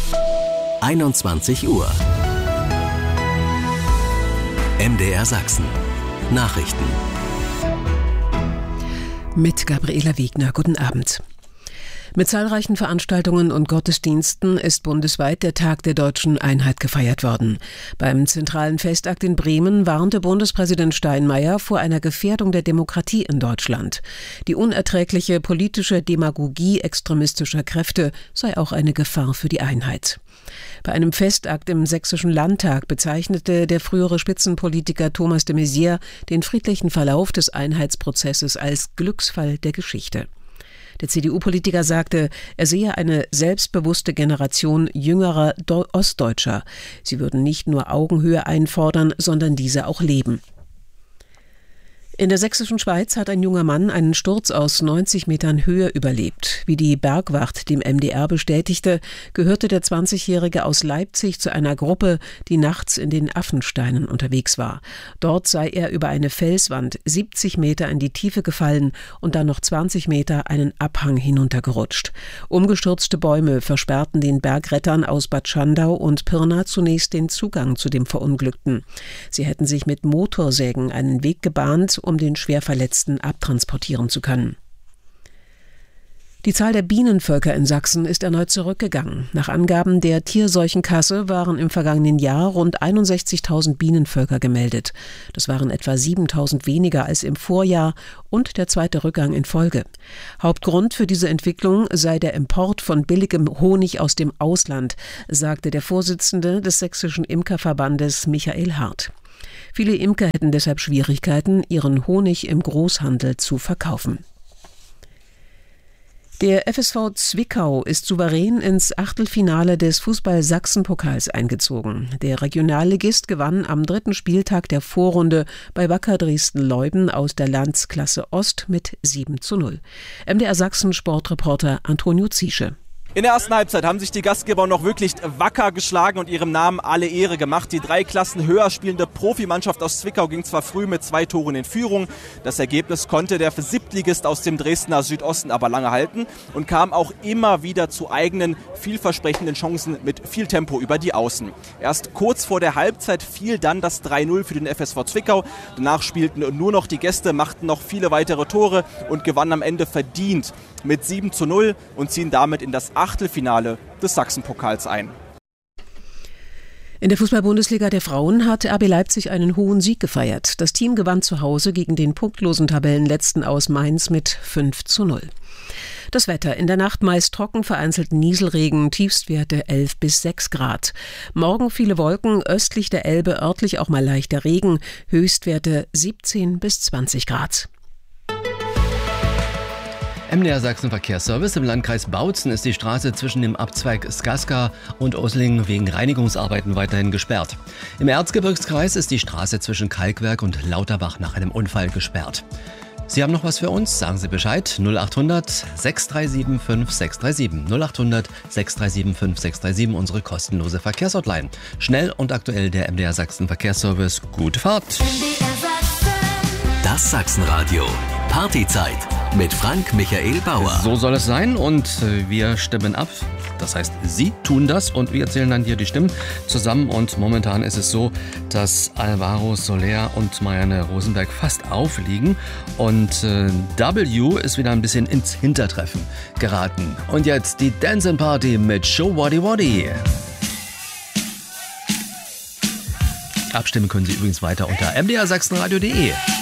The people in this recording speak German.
21 Uhr. MDR Sachsen. Nachrichten. Mit Gabriela Wegner. Guten Abend. Mit zahlreichen Veranstaltungen und Gottesdiensten ist bundesweit der Tag der Deutschen Einheit gefeiert worden. Beim zentralen Festakt in Bremen warnte Bundespräsident Steinmeier vor einer Gefährdung der Demokratie in Deutschland. Die unerträgliche politische Demagogie extremistischer Kräfte sei auch eine Gefahr für die Einheit. Bei einem Festakt im Sächsischen Landtag bezeichnete der frühere Spitzenpolitiker Thomas de Maizière den friedlichen Verlauf des Einheitsprozesses als Glücksfall der Geschichte. Der CDU-Politiker sagte, er sehe eine selbstbewusste Generation jüngerer Ostdeutscher. Sie würden nicht nur Augenhöhe einfordern, sondern diese auch leben. In der sächsischen Schweiz hat ein junger Mann einen Sturz aus 90 Metern Höhe überlebt. Wie die Bergwacht dem MDR bestätigte, gehörte der 20-Jährige aus Leipzig zu einer Gruppe, die nachts in den Affensteinen unterwegs war. Dort sei er über eine Felswand 70 Meter in die Tiefe gefallen und dann noch 20 Meter einen Abhang hinuntergerutscht. Umgestürzte Bäume versperrten den Bergrettern aus Bad Schandau und Pirna zunächst den Zugang zu dem Verunglückten. Sie hätten sich mit Motorsägen einen Weg gebahnt, um den Schwerverletzten abtransportieren zu können. Die Zahl der Bienenvölker in Sachsen ist erneut zurückgegangen. Nach Angaben der Tierseuchenkasse waren im vergangenen Jahr rund 61.000 Bienenvölker gemeldet. Das waren etwa 7.000 weniger als im Vorjahr und der zweite Rückgang in Folge. Hauptgrund für diese Entwicklung sei der Import von billigem Honig aus dem Ausland, sagte der Vorsitzende des Sächsischen Imkerverbandes Michael Hart. Viele Imker hätten deshalb Schwierigkeiten, ihren Honig im Großhandel zu verkaufen. Der FSV Zwickau ist souverän ins Achtelfinale des Fußball-Sachsen-Pokals eingezogen. Der Regionalligist gewann am 3. Spieltag der Vorrunde bei Wacker Dresden-Leuden aus der Landsklasse Ost mit 7:0. MDR Sachsen-Sportreporter Antonio Ziesche. In der ersten Halbzeit haben sich die Gastgeber noch wirklich wacker geschlagen und ihrem Namen alle Ehre gemacht. Die 3 Klassen höher spielende Profimannschaft aus Zwickau ging zwar früh mit 2 Toren in Führung. Das Ergebnis konnte der Siebtligist aus dem Dresdner Südosten aber lange halten und kam auch immer wieder zu eigenen, vielversprechenden Chancen mit viel Tempo über die Außen. Erst kurz vor der Halbzeit fiel dann das 3:0 für den FSV Zwickau. Danach spielten nur noch die Gäste, machten noch viele weitere Tore und gewannen am Ende verdient mit 7:0 und ziehen damit in das Achtelfinale des Sachsenpokals ein. In der Fußball-Bundesliga der Frauen hat RB Leipzig einen hohen Sieg gefeiert. Das Team gewann zu Hause gegen den punktlosen Tabellenletzten aus Mainz mit 5:0. Das Wetter: in der Nacht meist trocken, vereinzelt Nieselregen, Tiefstwerte 11 bis 6 Grad. Morgen viele Wolken, östlich der Elbe örtlich auch mal leichter Regen, Höchstwerte 17 bis 20 Grad. MDR Sachsen Verkehrsservice. Im Landkreis Bautzen ist die Straße zwischen dem Abzweig Skaska und Oslingen wegen Reinigungsarbeiten weiterhin gesperrt. Im Erzgebirgskreis ist die Straße zwischen Kalkwerk und Lauterbach nach einem Unfall gesperrt. Sie haben noch was für uns? Sagen Sie Bescheid. 0800 637 5637. 0800 637 5637, unsere kostenlose Verkehrshotline. Schnell und aktuell der MDR Sachsen Verkehrsservice. Gute Fahrt! Das Sachsenradio. Partyzeit mit Frank Michael Bauer. So soll es sein und wir stimmen ab. Das heißt, Sie tun das und wir zählen dann hier die Stimmen zusammen. Und momentan ist es so, dass Alvaro Soler und Marianne Rosenberg fast aufliegen. Und W ist wieder ein bisschen ins Hintertreffen geraten. Und jetzt die Dancing Party mit Show Waddy Waddy. Abstimmen können Sie übrigens weiter unter mdrsachsenradio.de.